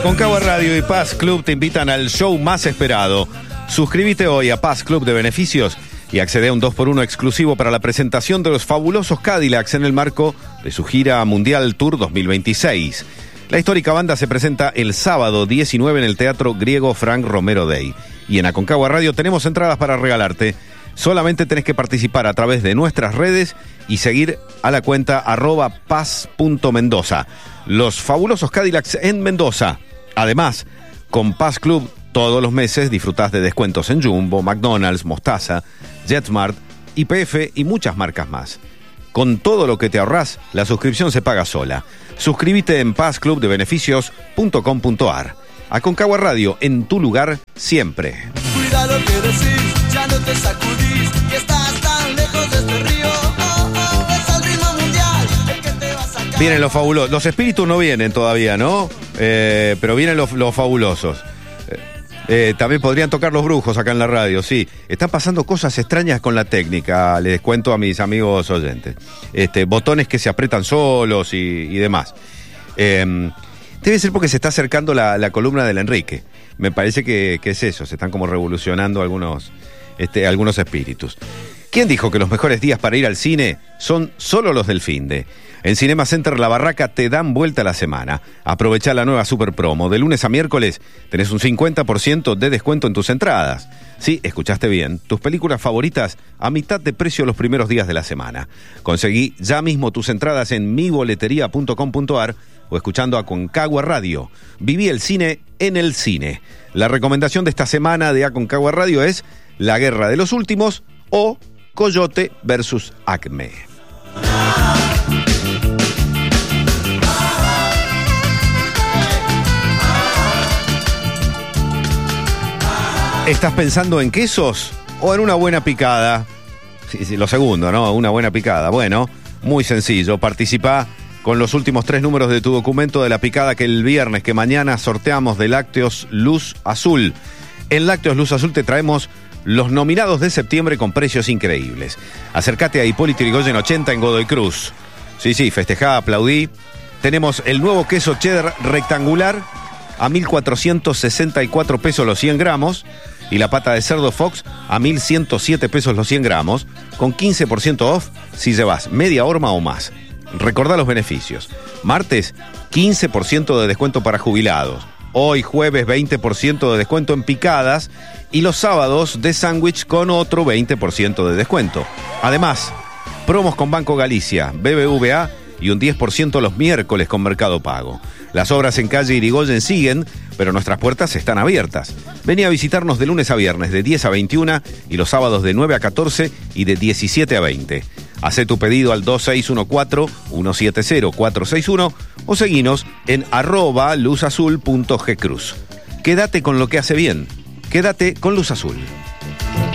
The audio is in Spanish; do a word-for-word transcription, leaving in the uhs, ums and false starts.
Aconcagua Radio y Paz Club te invitan al show más esperado. Suscríbete hoy a Paz Club de Beneficios y accede a un dos por uno exclusivo para la presentación de los fabulosos Cadillacs en el marco de su gira Mundial Tour dos mil veintiséis. La histórica banda se presenta el sábado diecinueve en el Teatro Griego Frank Romero Day. Y en Aconcagua Radio tenemos entradas para regalarte. Solamente tenés que participar a través de nuestras redes y seguir a la cuenta arroba paz punto mendoza. Los fabulosos Cadillacs en Mendoza. Además, con Paz Club todos los meses disfrutás de descuentos en Jumbo, McDonald's, Mostaza, JetSmart, Y P F y muchas marcas más. Con todo lo que te ahorrás, la suscripción se paga sola. Suscríbete en paz club de beneficios punto com punto ar. Aconcagua Radio, en tu lugar siempre. Cuida lo que decís, ya no te sacudís y estás tan lejos de este río. Oh, oh, es el ritmo mundial el que te va a sacar. Vienen los fabulosos. Los espíritus no vienen todavía, ¿no? Eh, pero vienen los, los fabulosos. Eh, también podrían tocar los brujos acá en la radio, sí. Están pasando cosas extrañas con la técnica, les cuento a mis amigos oyentes. Este, botones que se apretan solos y, y demás. Eh, debe ser porque se está acercando la, la columna del Enrique. Me parece que, que es eso, se están como revolucionando algunos, este, algunos espíritus. ¿Quién dijo que los mejores días para ir al cine son solo los del finde? En Cinema Center La Barraca te dan vuelta la semana. Aprovecha la nueva super promo. De lunes a miércoles tenés un cincuenta por ciento de descuento en tus entradas. Sí, escuchaste bien. Tus películas favoritas a mitad de precio los primeros días de la semana. Conseguí ya mismo tus entradas en mi boletería punto com punto ar o escuchando a Aconcagua Radio. Viví el cine en el cine. La recomendación de esta semana de Aconcagua Radio es La Guerra de los Últimos o Coyote versus Acme. ¿Estás pensando en quesos o en una buena picada? Sí, sí, lo segundo, ¿no? Una buena picada. Bueno, muy sencillo. Participa con los últimos tres números de tu documento de la picada que el viernes, que mañana sorteamos de Lácteos Luz Azul. En Lácteos Luz Azul te traemos los nominados de septiembre con precios increíbles. Acércate a Hipólito Yrigoyen ochenta en Godoy Cruz. Sí, sí, festejá, aplaudí. Tenemos el nuevo queso cheddar rectangular a mil cuatrocientos sesenta y cuatro pesos los cien gramos y la pata de cerdo Fox a mil ciento siete pesos los cien gramos, con quince por ciento off si llevas media horma o más. Recordá los beneficios. Martes, quince por ciento de descuento para jubilados. Hoy jueves, veinte por ciento de descuento en picadas y los sábados de sándwich con otro veinte por ciento de descuento. Además, promos con Banco Galicia, B B V A y un diez por ciento los miércoles con Mercado Pago. Las obras en calle Irigoyen siguen, pero nuestras puertas están abiertas. Vení a visitarnos de lunes a viernes de diez a veintiuna y los sábados de nueve a catorce y de diecisiete a veinte. Hacé tu pedido al dos seis uno cuatro, uno siete cero, cuatro seis uno o seguinos en arroba luzazul punto gcruz. Quédate con lo que hace bien. Quédate con Luz Azul.